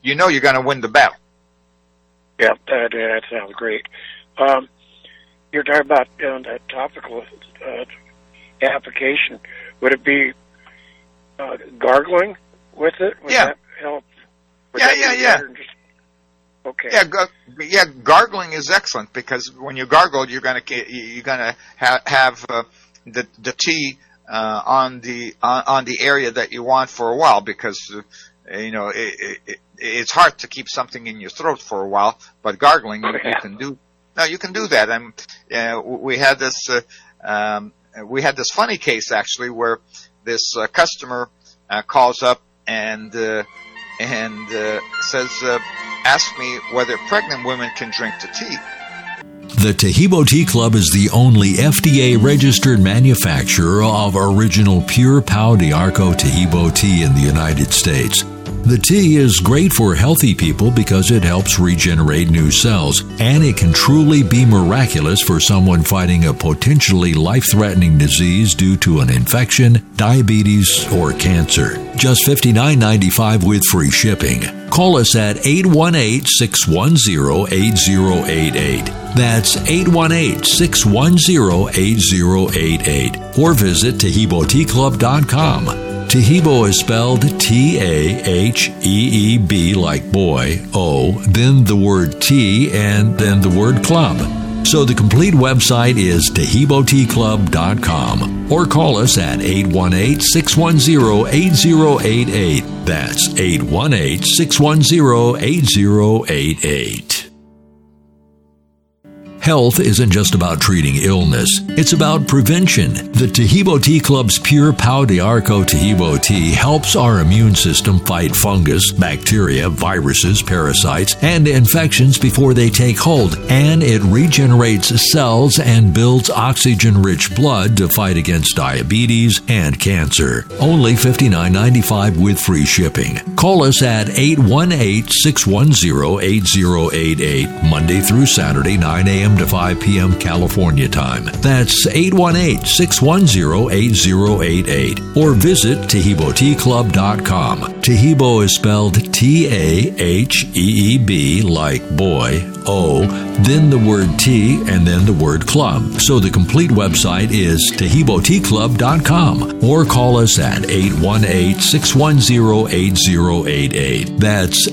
you know you're going to win the battle. Yeah, that sounds great. You're talking about that topical application. Would it be gargling with it? Would that help? Yeah. Okay. Yeah, gargling is excellent, because when you gargle, you're gonna have the tea on the area that you want for a while, because it's hard to keep something in your throat for a while. But gargling, you can do. No, you can do that. We had this funny case actually, where this customer calls up and says, ask me whether pregnant women can drink the tea. The Taheebo Tea Club is the only FDA-registered manufacturer of original pure Pau d'Arco Taheebo tea in the United States. The tea is great for healthy people because it helps regenerate new cells, and it can truly be miraculous for someone fighting a potentially life-threatening disease due to an infection, diabetes, or cancer. Just $59.95 with free shipping. Call us at 818-610-8088. That's 818-610-8088. Or visit TaheeboTeaClub.com. Taheebo is spelled T-A-H-E-E-B like boy, O, then the word tea, and then the word club. So the complete website is TaheeboTeaClub.com. Or call us at 818-610-8088. That's 818-610-8088. Health isn't just about treating illness. It's about prevention. The Taheebo Tea Club's pure Pau d'Arco Taheebo tea helps our immune system fight fungus, bacteria, viruses, parasites, and infections before they take hold, and it regenerates cells and builds oxygen-rich blood to fight against diabetes and cancer. Only $59.95 with free shipping. Call us at 818-610-8088, Monday through Saturday, 9 a.m. to 5 p.m. California time. That's 818-610-8088. Or visit TaheeboTeaClub.com. Taheebo is spelled T-A-H-E-E-B like boy, O, then the word tea, and then the word club. So the complete website is TaheeboTeaClub.com. Or call us at 818-610-8088. That's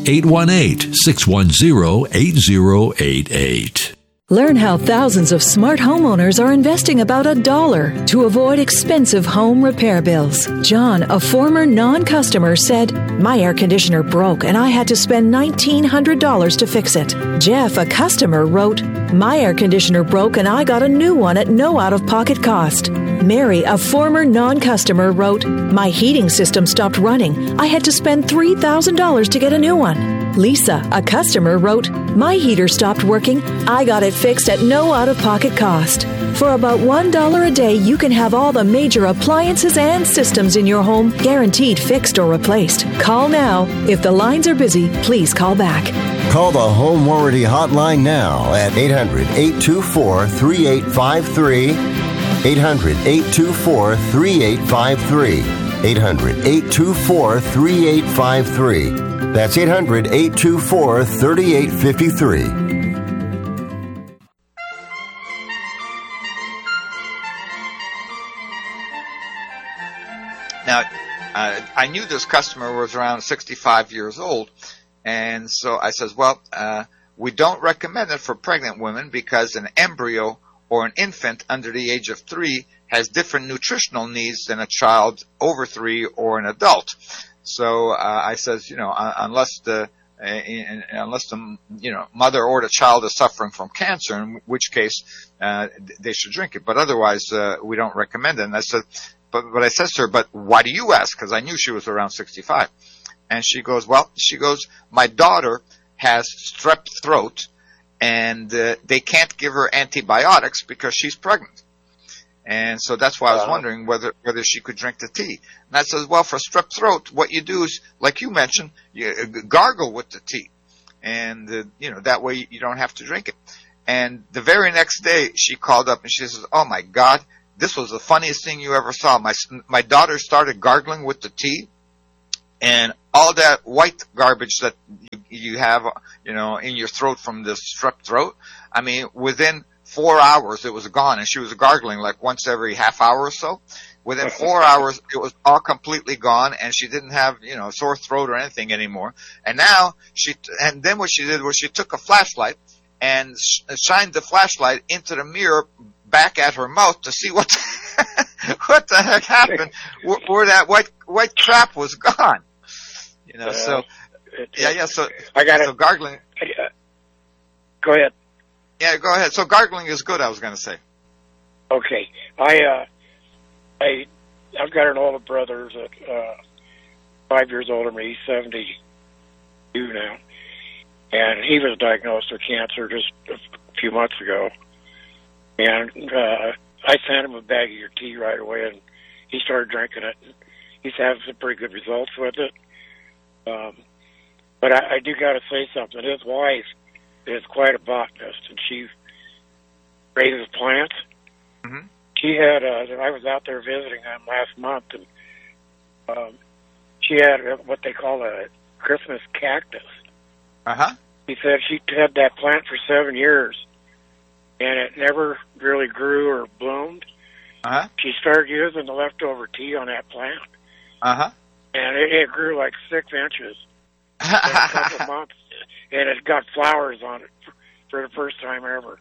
818-610-8088. Learn how thousands of smart homeowners are investing about $1 to avoid expensive home repair bills. John, a former non-customer, said, "My air conditioner broke and I had to spend $1,900 to fix it." Jeff, a customer, wrote, "My air conditioner broke and I got a new one at no out-of-pocket cost." Mary, a former non-customer, wrote, "My heating system stopped running. I had to spend $3,000 to get a new one." Lisa, a customer, wrote, "My heater stopped working. I got it fixed at no out-of-pocket cost." For about $1 a day, you can have all the major appliances and systems in your home guaranteed fixed or replaced. Call now. If the lines are busy, please call back. Call the Home Warranty Hotline now at 800-824-3853. 800-824-3853. 800-824-3853. That's 800-824-3853. Now, I knew this customer was around 65 years old, and so I says, well, we don't recommend it for pregnant women because an embryo or an infant under the age of 3 has different nutritional needs than a child over 3 or an adult. So I says, unless the mother or the child is suffering from cancer, in which case they should drink it. But otherwise, we don't recommend it. And I said, but I says to her, but why do you ask? Because I knew she was around 65. And she goes, my daughter has strep throat, and they can't give her antibiotics because she's pregnant. And so that's why I was wondering whether she could drink the tea. And I says, well, for strep throat, what you do is, like you mentioned, you gargle with the tea. And, that way you don't have to drink it. And the very next day, she called up and she says, oh my God, this was the funniest thing you ever saw. My daughter started gargling with the tea, and all that white garbage that you have, in your throat from this strep throat. I mean, within 4 hours, it was gone, and she was gargling like once every half hour or so. Within 4 hours, it was all completely gone, and she didn't have, sore throat or anything anymore. And now and then what she did was she took a flashlight and shined the flashlight into the mirror back at her mouth to see what the heck happened, where that white crap was gone. So I got so gargling. Go ahead. Yeah, go ahead. So gargling is good, I was going to say. Okay. I've got an older brother that 5 years older than me. He's 72 now, and he was diagnosed with cancer just a few months ago. And I sent him a bag of your tea right away, and he started drinking it. He's having some pretty good results with it. But I do got to say something. His wife is quite a botanist, and she raises plants. Mm-hmm. She had, I was out there visiting them last month, and she had what they call a Christmas cactus. Uh-huh. He said she had that plant for 7 years, and it never really grew or bloomed. Uh-huh. She started using the leftover tea on that plant. Uh-huh. And it grew like 6 inches in a couple of months, and it got flowers on it for the first time ever.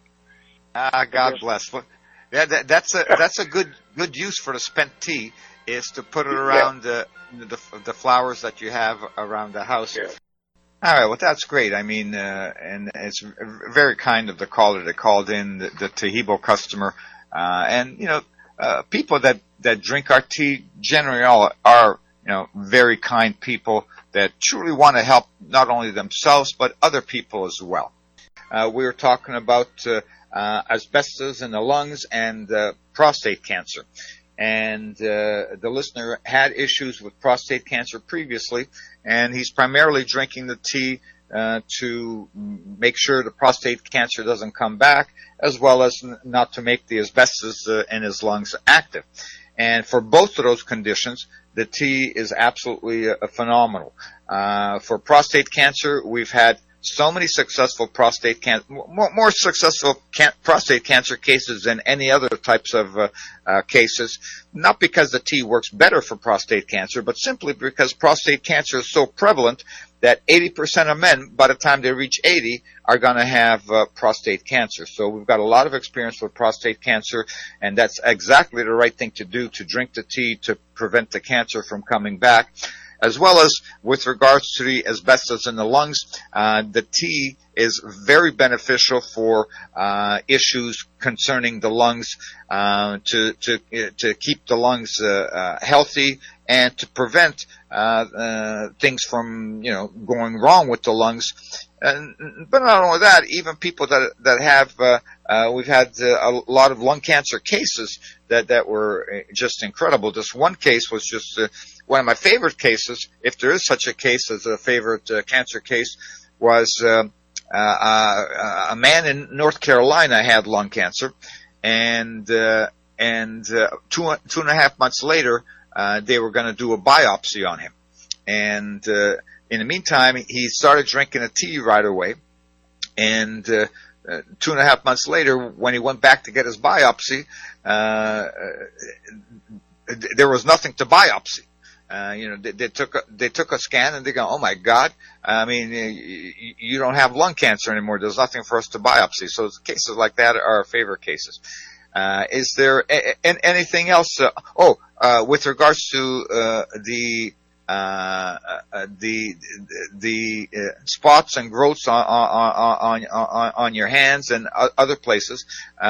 God bless. Well, yeah, that's a good use for the spent tea, is to put it around the flowers that you have around the house. Yeah. All right, well, that's great. I mean, and it's very kind of the caller that called in, the Taheebo customer, and people that drink our tea generally all are very kind people that truly want to help not only themselves but other people as well. We were talking about asbestos in the lungs and prostate cancer. And the listener had issues with prostate cancer previously, and he's primarily drinking the tea to make sure the prostate cancer doesn't come back, as well as not to make the asbestos in his lungs active. And for both of those conditions, the tea is absolutely phenomenal. For prostate cancer, we've had so many successful prostate cancer, more successful prostate cancer cases than any other types of cases, not because the tea works better for prostate cancer, but simply because prostate cancer is so prevalent that 80% of men, by the time they reach 80, are going to have prostate cancer. So we've got a lot of experience with prostate cancer, and that's exactly the right thing to do, to drink the tea to prevent the cancer from coming back. As well as with regards to the asbestos in the lungs, the tea is very beneficial for issues concerning the lungs, to keep the lungs healthy and to prevent things from going wrong with the lungs. But not only that, even people that have we've had a lot of lung cancer cases that were just incredible. This one case was just one of my favorite cases, if there is such a case as a favorite cancer case, was a man in North Carolina had lung cancer, and 2.5 months later, they were going to do a biopsy on him. And in the meantime, he started drinking a tea right away, and 2.5 months later, when he went back to get his biopsy, there was nothing to biopsy. They took a scan and they go, oh my God, I mean, you don't have lung cancer anymore. There's nothing for us to biopsy. So cases like that are our favorite cases. Is there anything else? With regards to the spots and growths on your hands and other places,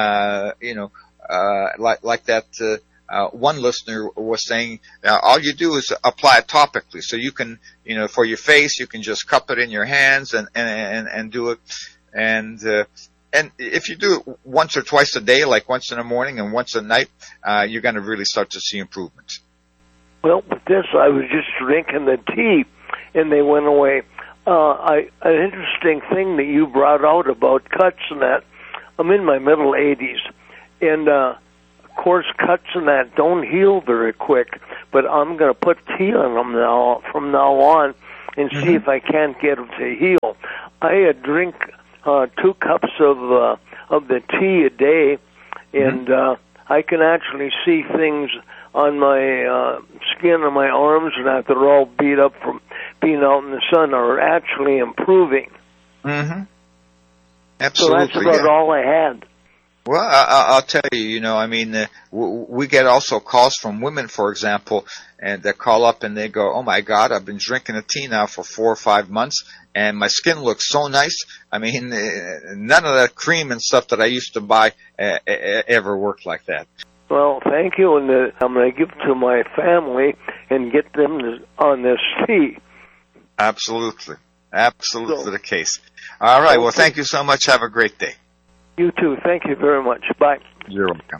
like that. One listener was saying, all you do is apply it topically. So you can, for your face, you can just cup it in your hands and do it. And if you do it once or twice a day, like once in the morning and once at night, you're going to really start to see improvements. Well, with this, I was just drinking the tea, and they went away. An interesting thing that you brought out about cuts and that, I'm in my middle 80s, and of course, cuts and that don't heal very quick, but I'm going to put tea on them from now on. and see if I can't get it to heal. I drink 2 cups of the tea a day, and I can actually see things on my skin on my arms and that are all beat up from being out in the sun are actually improving. Absolutely. So that's about all I had. Well, I'll tell you, I mean, we get also calls from women, for example, and they call up and they go, "Oh my God, I've been drinking a tea now for 4 or 5 months, and my skin looks so nice. I mean, none of that cream and stuff that I used to buy ever worked like that." Well, thank you, and I'm going to give it to my family and get them on this tea. Absolutely the case. All right, well, thank you so much. Have a great day. You too. Thank you very much. Bye. You're welcome.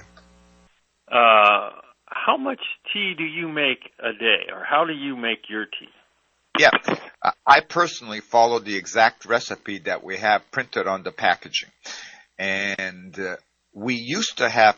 How much tea do you make a day, or how do you make your tea? Yeah, I personally follow the exact recipe that we have printed on the packaging. And we used to have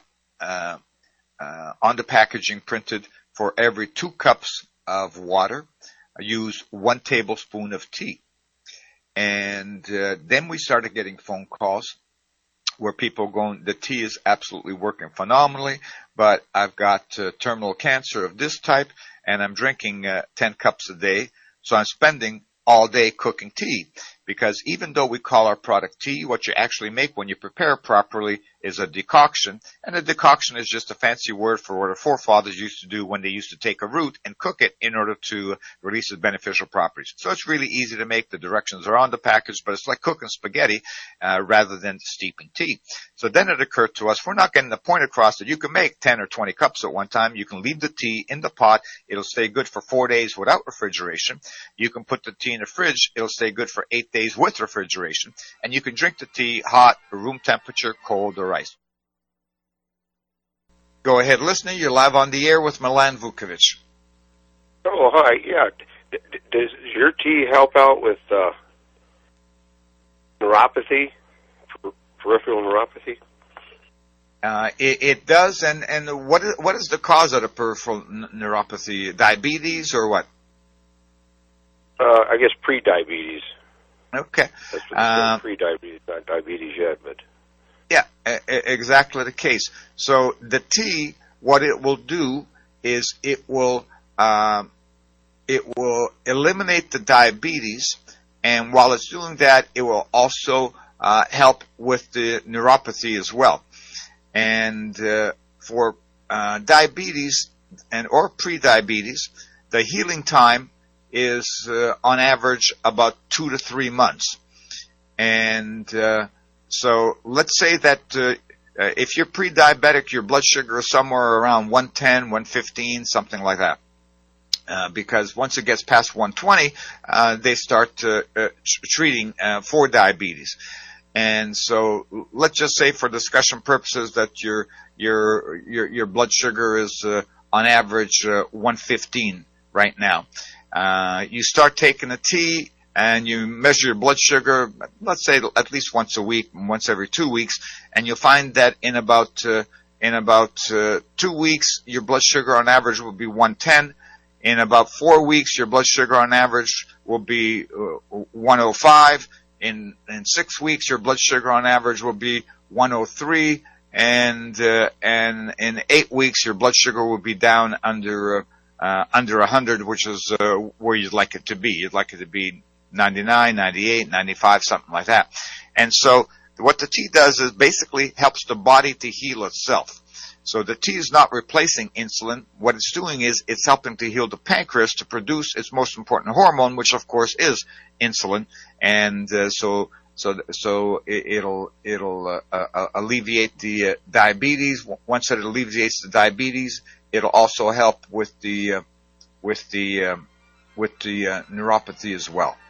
on the packaging printed, for every 2 cups of water, use 1 tablespoon of tea. And then we started getting phone calls where people going, the tea is absolutely working phenomenally, but I've got terminal cancer of this type, and I'm drinking 10 cups a day, so I'm spending all day cooking tea. Because even though we call our product tea, what you actually make when you prepare it properly is a decoction. And a decoction is just a fancy word for what our forefathers used to do when they used to take a root and cook it in order to release its beneficial properties. So it's really easy to make. The directions are on the package, but it's like cooking spaghetti rather than steeping tea. So then it occurred to us, we're not getting the point across that you can make 10 or 20 cups at one time. You can leave the tea in the pot. It'll stay good for 4 days without refrigeration. You can put the tea in the fridge. It'll stay good for 8 days with refrigeration, and you can drink the tea hot, room temperature, cold, or ice. Go ahead, listener. You're live on the air with Milan Vukovic. Oh, hi. Yeah. Does your tea help out with neuropathy, peripheral neuropathy? It does. And what is the cause of the peripheral neuropathy? Diabetes or what? I guess pre-diabetes. Okay. That's what pre-diabetes, not diabetes yet, but. Yeah, exactly the case. So the tea, what it will do is it will eliminate the diabetes, and while it's doing that, it will also help with the neuropathy as well. And for diabetes or pre-diabetes, the healing time is on average about 2 to 3 months. And so let's say that if you're pre-diabetic, your blood sugar is somewhere around 110, 115, something like that. Because once it gets past 120, they start treating for diabetes. And so let's just say for discussion purposes that your blood sugar is on average 115 right now. You start taking a tea and you measure your blood sugar, let's say at least once a week, once every 2 weeks, and you'll find that in about 2 weeks, your blood sugar on average will be 110. In about 4 weeks, your blood sugar on average will be 105. In 6 weeks, your blood sugar on average will be 103. And in 8 weeks, your blood sugar will be down under 100, which is where you'd like it to be. You'd like it to be 99, 98, 95, something like that. And so what the tea does is basically helps the body to heal itself. So the tea is not replacing insulin. What it's doing is it's helping to heal the pancreas to produce its most important hormone, which of course is insulin. And so it'll alleviate the diabetes. Once it alleviates the diabetes, it'll also help with the neuropathy as well.